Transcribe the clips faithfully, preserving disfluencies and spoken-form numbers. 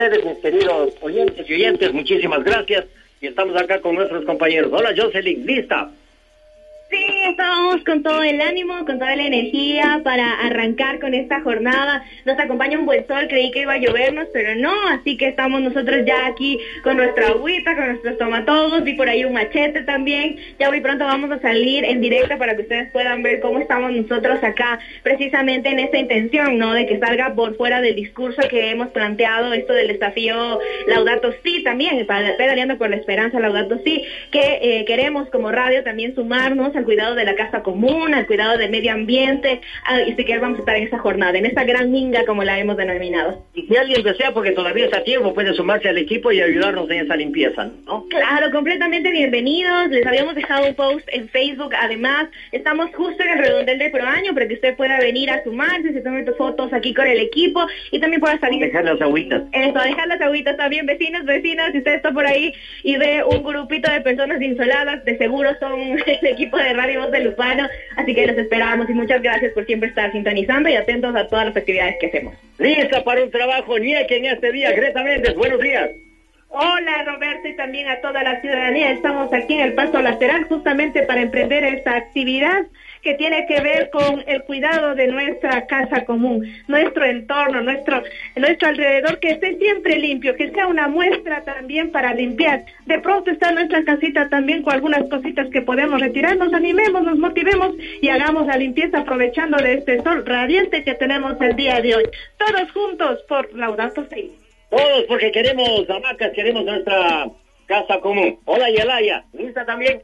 ustedes, mis queridos oyentes y oyentes, muchísimas gracias. Y estamos acá con nuestros compañeros. Hola, Jocelyn, ¿lista? Sí, estábamos con todo el ánimo, con toda la energía para arrancar con esta jornada. Nos acompaña un buen sol, creí que iba a llovernos, pero no, así que estamos nosotros ya aquí con nuestra agüita, con nuestros tomatogos, vi por ahí un machete también. Ya muy pronto vamos a salir en directo para que ustedes puedan ver cómo estamos nosotros acá, precisamente en esta intención, ¿no? De que salga por fuera del discurso que hemos planteado, esto del desafío Laudato Si también, pedaleando por la esperanza Laudato Si, que eh, queremos como radio también sumarnos al cuidado de la casa común, al cuidado del medio ambiente, a, y si que vamos a estar en esta jornada, en esta gran minga como la hemos denominado. Y si alguien desea, porque todavía está a tiempo, puede sumarse al equipo y ayudarnos en esa limpieza, ¿no? Claro, completamente bienvenidos. Les habíamos dejado un post en Facebook. Además, estamos justo en el redondel del Proaño para que usted pueda venir a sumarse, se tome tus fotos aquí con el equipo y también pueda salir. Dejar las agüitas. Eso, dejar las agüitas también, vecinos, vecinas. Si usted está por ahí y ve un grupito de personas insoladas, de seguro son el equipo de Radio Voz de Lupano. Así que los esperamos y muchas gracias por siempre estar sintonizando y atentos a todas las actividades que hacemos. Lista para un trabajo ñeque en este día. Greta Méndez, buenos días. Hola Roberto y también a toda la ciudadanía. Estamos aquí en el Paso Lateral justamente para emprender esta actividad que tiene que ver con el cuidado de nuestra casa común, nuestro entorno, nuestro nuestro alrededor, que esté siempre limpio, que sea una muestra también para limpiar. De pronto está nuestra casita también con algunas cositas que podemos retirar. Nos animemos, nos motivemos y hagamos la limpieza aprovechando de este sol radiante que tenemos el día de hoy. Todos juntos por Laudato Si. Todos porque queremos hamacas, queremos nuestra casa común. Hola Yelaya, ¿lista también?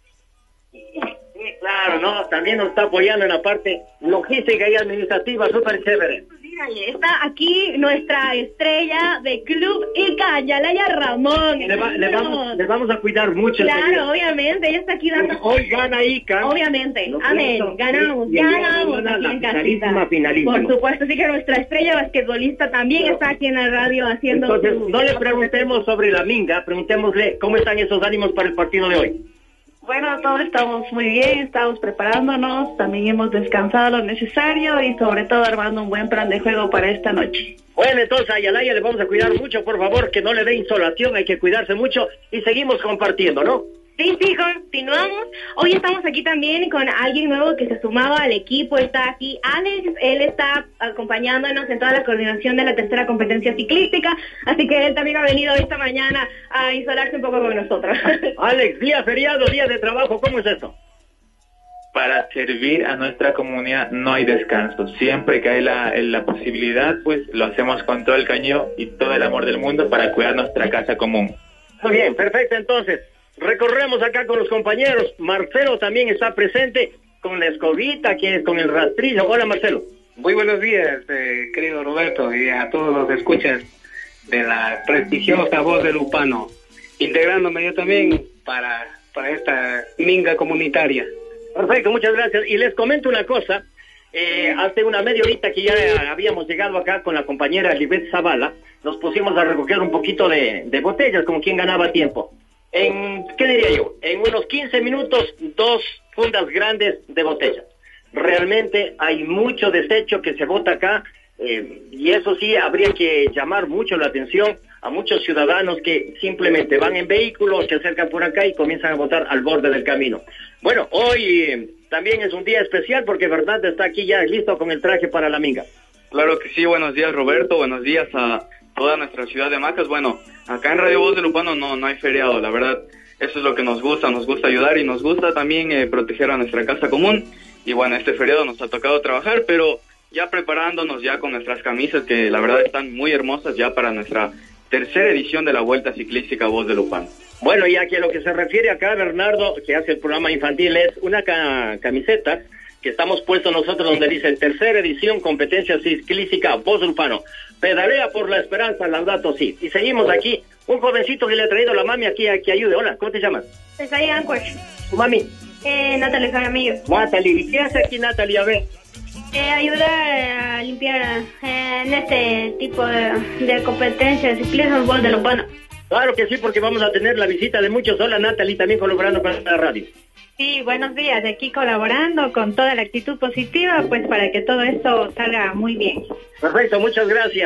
Sí, claro, no, también nos está apoyando en la parte logística y administrativa, súper chévere. Está aquí nuestra estrella de Club Ica, Yalaya Ramón. Le, va, le, vamos, le vamos a cuidar mucho. Claro, obviamente, ella está aquí dando... Hoy gana Ica. Obviamente, no, amén, eso, ganamos, sí, ganamos la, aquí la en casita. Finalísima. Por supuesto, así que nuestra estrella basquetbolista también está aquí en la radio haciendo... Entonces, su... no le preguntemos sobre la minga, preguntémosle cómo están esos ánimos para el partido de hoy. Bueno, todos estamos muy bien, estamos preparándonos, también hemos descansado lo necesario y sobre todo armando un buen plan de juego para esta noche. Bueno, entonces a Yalaya le vamos a cuidar mucho, por favor, que no le dé insolación, hay que cuidarse mucho y seguimos compartiendo, ¿no? Sí, sí, continuamos. Hoy estamos aquí también con alguien nuevo que se sumaba al equipo. Está aquí Alex, él está acompañándonos en toda la coordinación de la tercera competencia ciclística, así que él también ha venido esta mañana a insolarse un poco con nosotros. Alex, día feriado, día de trabajo, ¿cómo es eso? Para servir a nuestra comunidad no hay descanso. Siempre que hay la, la posibilidad, pues lo hacemos con todo el cañón y todo el amor del mundo para cuidar nuestra casa común. Muy bien, perfecto, entonces. Recorremos acá con los compañeros. Marcelo también está presente con la escobita, que es con el rastrillo. Hola, Marcelo. Muy buenos días, eh, querido Roberto, y a todos los que escuchan de la prestigiosa Voz de Lupano, integrándome yo también para, para esta minga comunitaria. Perfecto, muchas gracias. Y les comento una cosa. Eh, hace una media horita que ya habíamos llegado acá con la compañera Libet Zavala, nos pusimos a recoger un poquito de, de botellas, como quien ganaba tiempo. En, ¿qué diría yo? En unos quince minutos, dos fundas grandes de botellas. Realmente hay mucho desecho que se bota acá, eh, y eso sí, habría que llamar mucho la atención a muchos ciudadanos que simplemente van en vehículos, se acercan por acá y comienzan a botar al borde del camino. Bueno, hoy eh, también es un día especial porque Verdad está aquí ya listo con el traje para la minga. Claro que sí, buenos días Roberto, buenos días a toda nuestra ciudad de Macas. Bueno, acá en Radio Voz de Lupano no, no hay feriado, la verdad, eso es lo que nos gusta, nos gusta ayudar y nos gusta también eh, proteger a nuestra casa común. Y bueno, este feriado nos ha tocado trabajar, pero ya preparándonos ya con nuestras camisas que la verdad están muy hermosas ya para nuestra tercera edición de la Vuelta Ciclística Voz de Lupano. Bueno, ya que a lo que se refiere acá, Bernardo, que hace el programa infantil, es una ca camiseta que estamos puestos nosotros donde dice tercera edición competencia ciclística Voz de Lupano. Pedalea por la esperanza, Laudato Si. Y seguimos aquí, un jovencito que le ha traído la mami aquí a que ayude. Hola, ¿cómo te llamas? Soy Anquash. ¿Tu mami? Eh, Natalie Jaramillo. Natalie, ¿y qué hace aquí Natalie? A ver. Eh, ayuda a limpiar eh, en este tipo de, de competencias ciclismo Voz de Lupano. Claro que sí, porque vamos a tener la visita de muchos. Hola Natalie, también colaborando con la radio. Sí, buenos días, aquí colaborando con toda la actitud positiva, pues para que todo esto salga muy bien. Perfecto, muchas gracias.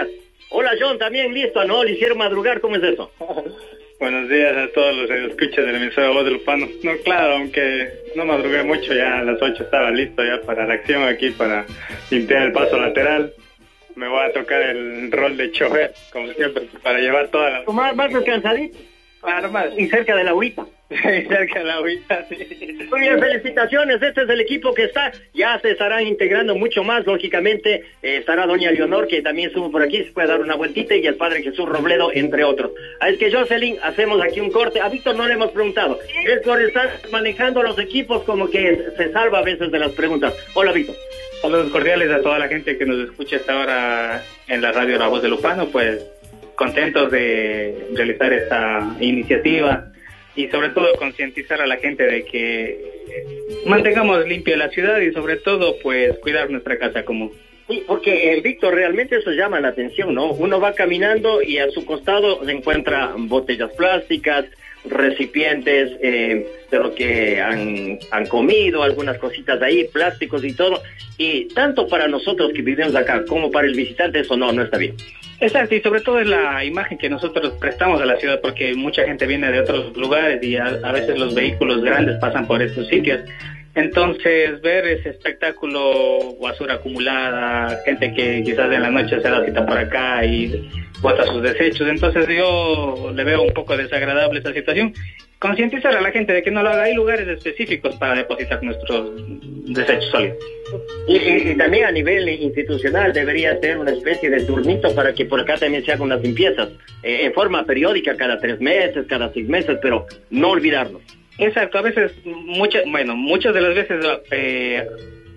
Hola John, también listo, ¿no? Le hicieron madrugar, ¿cómo es eso? Buenos días a todos los que escuchan de la emisora Voz de Lupano. No, claro, aunque no madrugué mucho, ya a las ocho estaba listo ya para la acción aquí, para limpiar el paso lateral. Me voy a tocar el rol de chofer, como siempre, para llevar todas las... Más, más descansadito. Claro, más. Y cerca de la agüita. cerca de la agüita, sí. Muy bien, felicitaciones. Este es el equipo que está. Ya se estarán integrando mucho más, lógicamente. Eh, estará doña Leonor, que también estuvo por aquí, se puede dar una vueltita, y el padre Jesús Robledo, entre otros. Ah, es que Jocelyn, hacemos aquí un corte. A Víctor no le hemos preguntado. Es por estar manejando los equipos, como que se salva a veces de las preguntas. Hola, Víctor. Saludos cordiales a toda la gente que nos escucha hasta ahora en la radio La Voz de Lupano, pues contentos de realizar esta iniciativa y sobre todo concientizar a la gente de que mantengamos limpia la ciudad y sobre todo pues cuidar nuestra casa común. Sí, porque el Víctor, realmente eso llama la atención, ¿no? Uno va caminando y a su costado se encuentran botellas plásticas, recipientes eh, de lo que han, han comido, algunas cositas ahí, plásticos y todo, y tanto para nosotros que vivimos acá como para el visitante eso no, no está bien. Exacto, y sobre todo es la imagen que nosotros prestamos a la ciudad, porque mucha gente viene de otros lugares y a, a veces los vehículos grandes pasan por estos sitios. Entonces, ver ese espectáculo, basura acumulada, gente que quizás en la noche se da cita por acá y bota sus desechos, entonces yo le veo un poco desagradable esa situación. Concientizar a la gente de que no lo haga, hay lugares específicos para depositar nuestros desechos sólidos. Y, y, y también a nivel institucional debería ser una especie de turnito para que por acá también se hagan unas limpiezas, eh, en forma periódica, cada tres meses, cada seis meses, pero no olvidarnos. Exacto, a veces, muchas, bueno, muchas de las veces eh,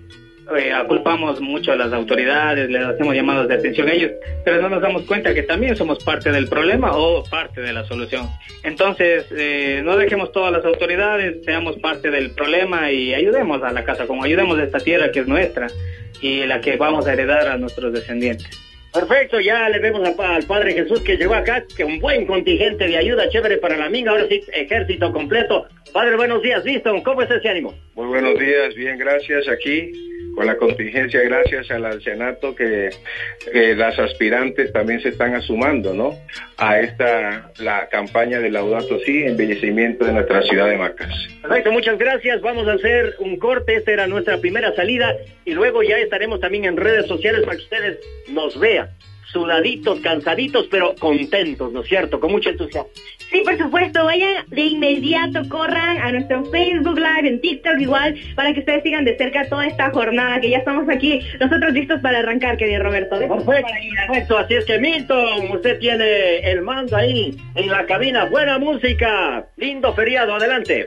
eh, culpamos mucho a las autoridades, les hacemos llamados de atención a ellos, pero no nos damos cuenta que también somos parte del problema o parte de la solución. Entonces, eh, no dejemos todas las autoridades, seamos parte del problema y ayudemos a la casa, como ayudemos a esta tierra que es nuestra y la que vamos a heredar a nuestros descendientes. Perfecto, ya le vemos a, al Padre Jesús que llegó acá, que un buen contingente de ayuda chévere para la minga, ahora sí, ejército completo. Padre, buenos días, ¿listo? ¿Cómo es ese ánimo? Muy buenos días, bien, gracias, aquí con la contingencia, gracias al ancianato que, que las aspirantes también se están sumando, ¿no? A esta, la campaña de Laudato Si, embellecimiento de nuestra ciudad de Macas. Perfecto, muchas gracias, vamos a hacer un corte, esta era nuestra primera salida y luego ya estaremos también en redes sociales para que ustedes nos vean. Sudaditos, cansaditos, pero contentos, ¿no es cierto? Con mucho entusiasmo. Sí, por supuesto, vayan de inmediato, corran a nuestro Facebook Live, en TikTok igual, para que ustedes sigan de cerca toda esta jornada, que ya estamos aquí, nosotros listos para arrancar, querido Roberto. Perfecto, perfecto, así es que Milton, usted tiene el mando ahí en la cabina, buena música, lindo feriado, adelante.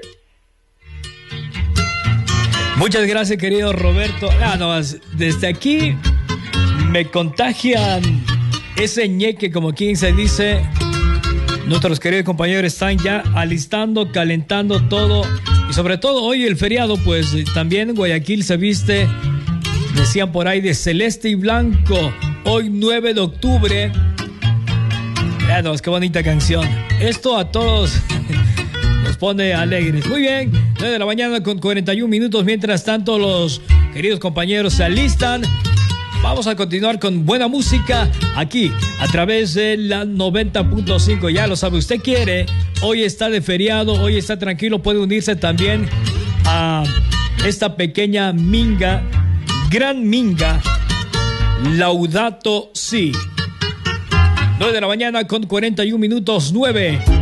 Muchas gracias, querido Roberto. Ah, no, desde aquí me contagian ese ñeque, como quien se dice. Nuestros queridos compañeros están ya alistando, calentando todo. Y sobre todo hoy el feriado, pues también Guayaquil se viste, decían por ahí, de celeste y blanco. Hoy nueve de octubre. Ah, no, qué bonita canción. Esto a todos nos pone alegres. Muy bien, nueve de la mañana con cuarenta y un minutos. Mientras tanto, los queridos compañeros se alistan. Vamos a continuar con buena música aquí a través de la noventa punto cinco. Ya lo sabe, usted quiere, hoy está de feriado, hoy está tranquilo, puede unirse también a esta pequeña minga, gran minga, Laudato Si. nueve de la mañana con cuarenta y un minutos, nueve.